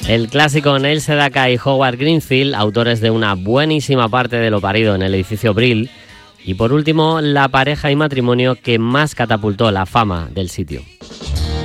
El clásico Neil Sedaka y Howard Greenfield, autores de una buenísima parte de lo parido en el edificio Brill. Y por último, la pareja y matrimonio que más catapultó la fama del sitio.